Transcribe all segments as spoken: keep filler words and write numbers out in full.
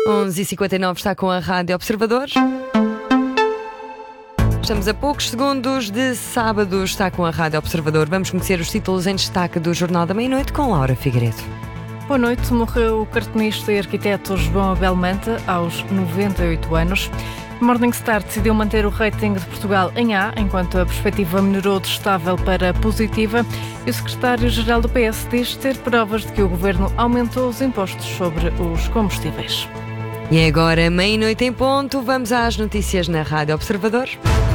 onze e cinquenta e nove está com a Rádio Observador. Estamos a poucos segundos de sábado, está com a Rádio Observador. Vamos conhecer os títulos em destaque do Jornal da Meia-Noite com Laura Figueiredo. Boa noite. Morreu o cartunista e arquiteto João Abel Manta aos noventa e oito anos. Morningstar decidiu manter o rating de Portugal em A, enquanto a perspectiva melhorou de estável para positiva. E o secretário-geral do P S diz ter provas de que o governo aumentou os impostos sobre os combustíveis. E agora, meia-noite em ponto, vamos às notícias na Rádio Observador.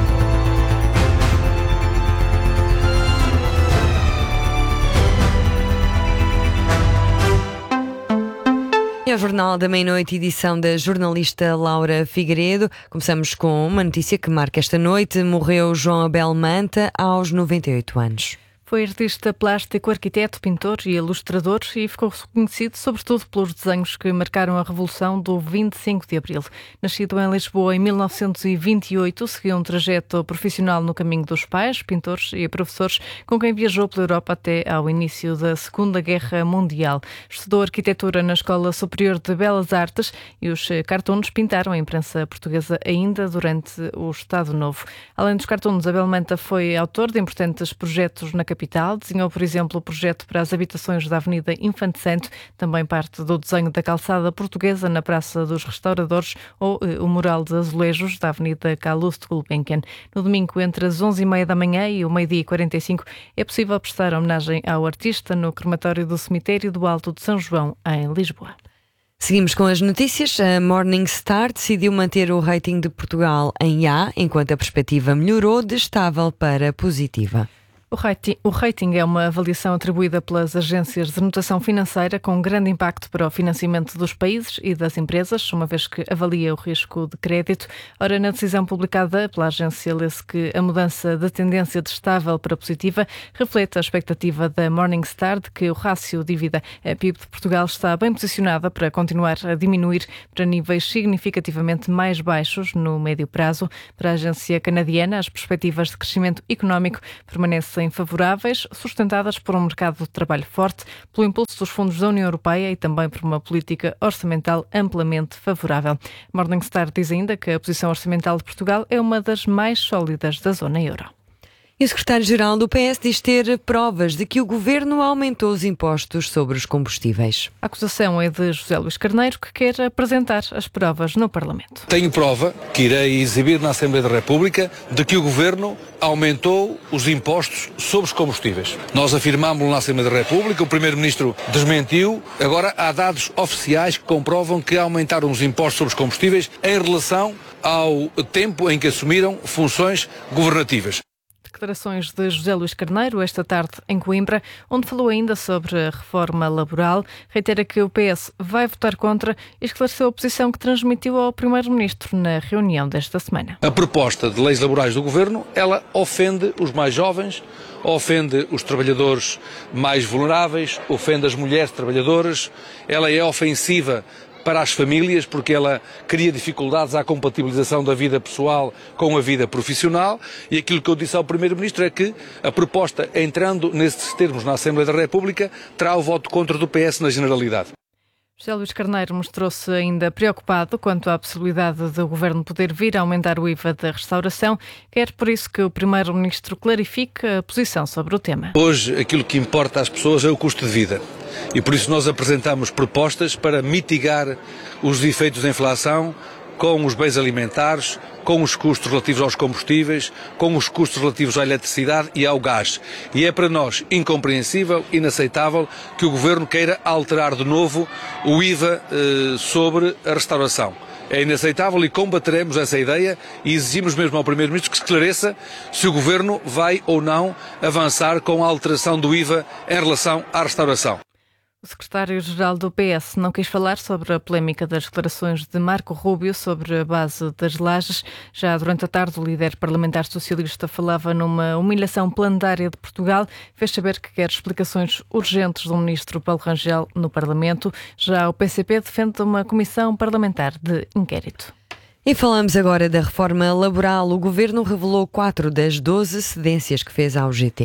É o Jornal da Meia-Noite, edição da jornalista Laura Figueiredo. Começamos com uma notícia que marca esta noite. Morreu João Abel Manta aos noventa e oito anos. Foi artista plástico, arquiteto, pintor e ilustrador e ficou reconhecido sobretudo pelos desenhos que marcaram a Revolução do vinte e cinco de Abril. Nascido em Lisboa em mil novecentos e vinte e oito, seguiu um trajeto profissional no caminho dos pais, pintores e professores, com quem viajou pela Europa até ao início da Segunda Guerra Mundial. Estudou arquitetura na Escola Superior de Belas Artes e os cartoons pintaram a imprensa portuguesa ainda durante o Estado Novo. Além dos cartoons, Abel Manta foi autor de importantes projetos na capital. Desenhou, por exemplo, o projeto para as habitações da Avenida Infante Santo, também parte do desenho da calçada portuguesa na Praça dos Restauradores ou eh, o mural de azulejos da Avenida Calouste Gulbenkian. No domingo, entre as onze e meia da manhã e o meio-dia e quarenta e cinco, é possível prestar homenagem ao artista no crematório do Cemitério do Alto de São João, em Lisboa. Seguimos com as notícias. A Morningstar decidiu manter o rating de Portugal em A, enquanto a perspectiva melhorou de estável para positiva. O rating, o rating é uma avaliação atribuída pelas agências de notação financeira com grande impacto para o financiamento dos países e das empresas, uma vez que avalia o risco de crédito. Ora, na decisão publicada pela agência, lê-se que a mudança da tendência de estável para positiva reflete a expectativa da Morningstar de que o rácio dívida a P I B de Portugal está bem posicionada para continuar a diminuir para níveis significativamente mais baixos no médio prazo. Para a agência canadiana, as perspectivas de crescimento económico permanecem favoráveis, sustentadas por um mercado de trabalho forte, pelo impulso dos fundos da União Europeia e também por uma política orçamental amplamente favorável. Morningstar diz ainda que a posição orçamental de Portugal é uma das mais sólidas da zona euro. E o secretário-geral do P S diz ter provas de que o governo aumentou os impostos sobre os combustíveis. A acusação é de José Luís Carneiro, que quer apresentar as provas no Parlamento. Tenho prova, que irei exibir na Assembleia da República, de que o governo aumentou os impostos sobre os combustíveis. Nós afirmámos na Assembleia da República, o primeiro-ministro desmentiu. Agora há dados oficiais que comprovam que aumentaram os impostos sobre os combustíveis em relação ao tempo em que assumiram funções governativas. Declarações de José Luís Carneiro esta tarde em Coimbra, onde falou ainda sobre a reforma laboral, reitera que o P S vai votar contra e esclareceu a posição que transmitiu ao primeiro-ministro na reunião desta semana. A proposta de leis laborais do governo, ela ofende os mais jovens, ofende os trabalhadores mais vulneráveis, ofende as mulheres trabalhadoras, ela é ofensiva para as famílias, porque ela cria dificuldades à compatibilização da vida pessoal com a vida profissional, e aquilo que eu disse ao Primeiro-Ministro é que a proposta, entrando nesses termos na Assembleia da República, terá o voto contra do P S na generalidade. José Luís Carneiro mostrou-se ainda preocupado quanto à possibilidade do governo poder vir a aumentar o I V A da restauração. Quer por isso que o primeiro-ministro clarifique a posição sobre o tema. Hoje aquilo que importa às pessoas é o custo de vida. E por isso nós apresentamos propostas para mitigar os efeitos da inflação com os bens alimentares, com os custos relativos aos combustíveis, com os custos relativos à eletricidade e ao gás. E é para nós incompreensível, inaceitável, que o Governo queira alterar de novo o I V A eh, sobre a restauração. É inaceitável e combateremos essa ideia e exigimos mesmo ao Primeiro-Ministro que esclareça se o Governo vai ou não avançar com a alteração do I V A em relação à restauração. O secretário-geral do P S não quis falar sobre a polémica das declarações de Marco Rubio sobre a base das lajes. Já durante a tarde, o líder parlamentar socialista falava numa humilhação planetária de Portugal. Fez saber que quer explicações urgentes do ministro Paulo Rangel no Parlamento. Já o P C P defende uma comissão parlamentar de inquérito. E falamos agora da reforma laboral. O governo revelou quatro das doze cedências que fez ao G T.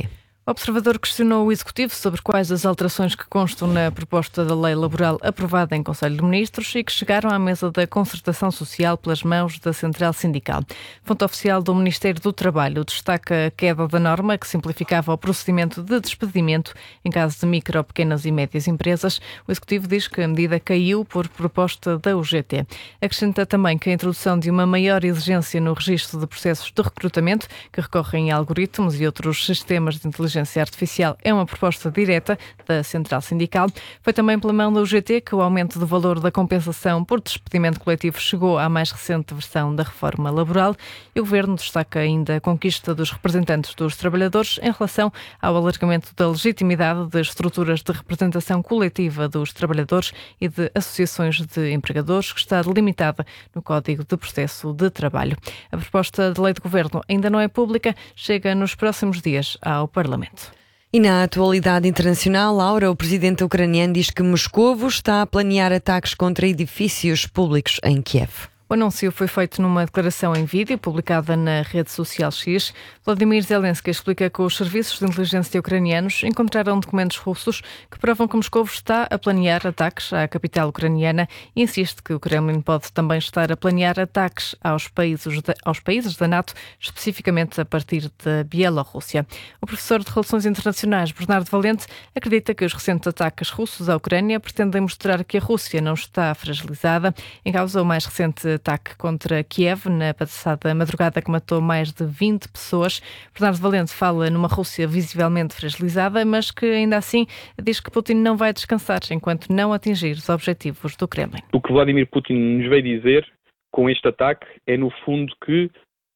O Observador questionou o Executivo sobre quais as alterações que constam na proposta da lei laboral aprovada em Conselho de Ministros e que chegaram à mesa da concertação social pelas mãos da Central Sindical. Fonte oficial do Ministério do Trabalho destaca a queda da norma que simplificava o procedimento de despedimento em caso de micro, pequenas e médias empresas. O Executivo diz que a medida caiu por proposta da U G T. Acrescenta também que a introdução de uma maior exigência no registro de processos de recrutamento que recorrem a algoritmos e outros sistemas de inteligência artificial é uma proposta direta da Central Sindical. Foi também pela mão da U G T que o aumento do valor da compensação por despedimento coletivo chegou à mais recente versão da reforma laboral e o Governo destaca ainda a conquista dos representantes dos trabalhadores em relação ao alargamento da legitimidade das estruturas de representação coletiva dos trabalhadores e de associações de empregadores, que está delimitada no Código de Processo de Trabalho. A proposta de lei de Governo ainda não é pública, chega nos próximos dias ao Parlamento. E na atualidade internacional, Laura, o presidente ucraniano diz que Moscovo está a planear ataques contra edifícios públicos em Kiev. O anúncio foi feito numa declaração em vídeo publicada na rede social X. Vladimir Zelensky explica que os serviços de inteligência ucranianos encontraram documentos russos que provam que Moscou está a planear ataques à capital ucraniana e insiste que o Kremlin pode também estar a planear ataques aos países, de, aos países da NATO, especificamente a partir da Bielorrússia. O professor de Relações Internacionais, Bernardo Valente, acredita que os recentes ataques russos à Ucrânia pretendem mostrar que a Rússia não está fragilizada. Em causa o mais recente ataque contra Kiev na passada madrugada que matou mais de vinte pessoas. Bernardo Valente fala numa Rússia visivelmente fragilizada, mas que ainda assim diz que Putin não vai descansar enquanto não atingir os objetivos do Kremlin. O que Vladimir Putin nos veio dizer com este ataque é, no fundo, que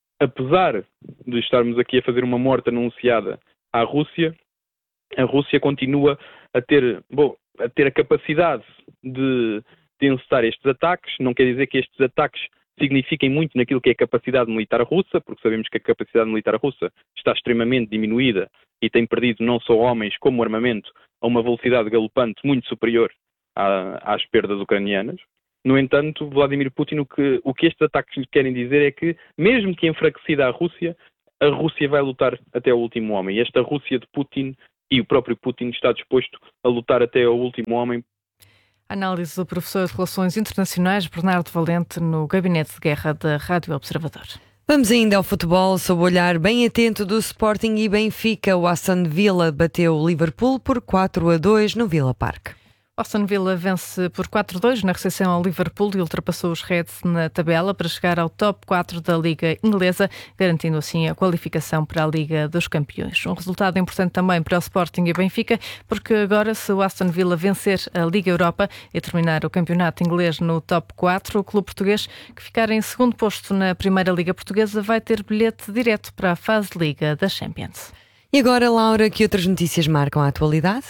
apesar de estarmos aqui a fazer uma morte anunciada à Rússia, a Rússia continua a ter, bom, a ter a capacidade de de encetar estes ataques. Não quer dizer que estes ataques signifiquem muito naquilo que é a capacidade militar russa, porque sabemos que a capacidade militar russa está extremamente diminuída e tem perdido não só homens como armamento a uma velocidade galopante muito superior à, às perdas ucranianas. No entanto, Vladimir Putin, o que, o que estes ataques lhe querem dizer é que, mesmo que enfraquecida a Rússia, a Rússia vai lutar até o último homem. E esta Rússia de Putin e o próprio Putin está disposto a lutar até o último homem. Análise do professor de Relações Internacionais Bernardo Valente no Gabinete de Guerra da Rádio Observador. Vamos ainda ao futebol, sob o olhar bem atento do Sporting e Benfica. O Aston Villa bateu o Liverpool por quatro a dois no Villa Park. Aston Villa vence por quatro a dois na recepção ao Liverpool e ultrapassou os Reds na tabela para chegar ao top quatro da Liga Inglesa, garantindo assim a qualificação para a Liga dos Campeões. Um resultado importante também para o Sporting e Benfica, porque agora, se o Aston Villa vencer a Liga Europa e terminar o campeonato inglês no top quatro, o clube português, que ficar em segundo posto na Primeira Liga Portuguesa, vai ter bilhete direto para a fase de Liga da Champions. E agora, Laura, que outras notícias marcam a atualidade?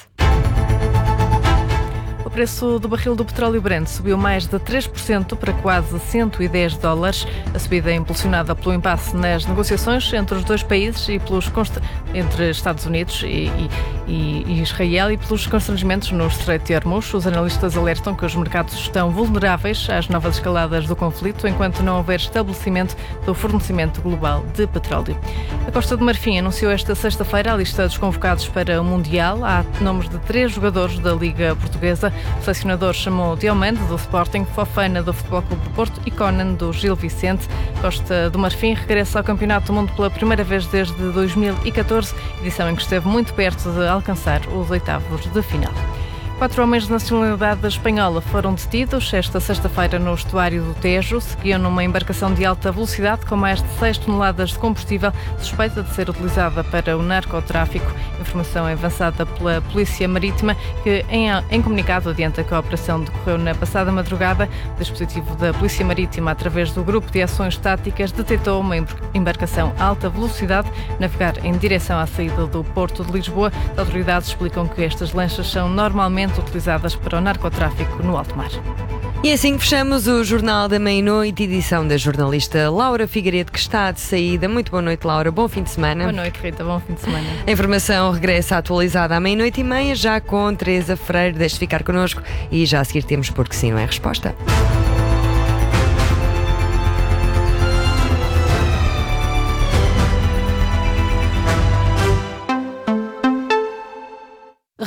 O preço do barril do petróleo Brent subiu mais de três por cento para quase cento e dez dólares. A subida é impulsionada pelo impasse nas negociações entre os dois países e pelos const... entre Estados Unidos e, e, e Israel e pelos constrangimentos no Estreito de Hormuz. Os analistas alertam que os mercados estão vulneráveis às novas escaladas do conflito enquanto não houver estabelecimento do fornecimento global de petróleo. A Costa do Marfim anunciou esta sexta-feira a lista dos convocados para o Mundial. Há nomes de três jogadores da Liga Portuguesa. O selecionador chamou Diomande, do Sporting, Fofana, do Futebol Clube do Porto e Conan, do Gil Vicente. Costa do Marfim regressa ao Campeonato do Mundo pela primeira vez desde dois mil e catorze, edição em que esteve muito perto de alcançar os oitavos de final. Quatro homens de nacionalidade espanhola foram detidos esta sexta-feira no estuário do Tejo. Seguiam numa embarcação de alta velocidade com mais de seis toneladas de combustível, suspeita de ser utilizada para o narcotráfico. Informação avançada pela Polícia Marítima, que em, em comunicado adianta que a operação decorreu na passada madrugada. O dispositivo da Polícia Marítima, através do Grupo de Ações Táticas, detectou uma embarcação a alta velocidade navegar em direção à saída do Porto de Lisboa. As autoridades explicam que estas lanchas são normalmente utilizadas para o narcotráfico no alto mar. E assim fechamos o Jornal da Meia-Noite, edição da jornalista Laura Figueiredo, que está de saída. Muito boa noite, Laura. Bom fim de semana. Boa noite, Rita. Bom fim de semana. A informação regressa atualizada à meia-noite e meia, já com Teresa Freire. Deixe de ficar connosco e já a seguir temos Porque Sim Não É Resposta.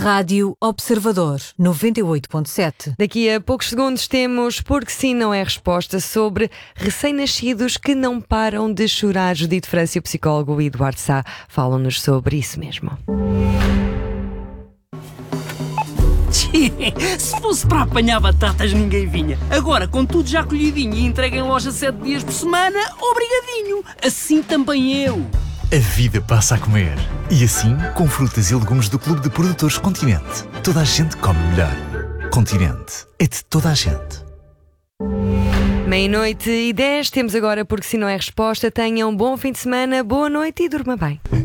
Rádio Observador, noventa e oito ponto sete. Daqui a poucos segundos temos Porque Sim Não É Resposta sobre recém-nascidos que não param de chorar. Judite França e o psicólogo Eduardo Sá falam-nos sobre isso mesmo. Se fosse para apanhar batatas, ninguém vinha. Agora, com tudo já colhidinho e entregue em loja sete dias por semana, obrigadinho. Assim também eu. A vida passa a comer. E assim, com frutas e legumes do Clube de Produtores Continente. Toda a gente come melhor. Continente. É de toda a gente. Meia-noite e dez, temos agora Porque Sim Não É Resposta. Tenham um bom fim de semana, boa noite e durma bem.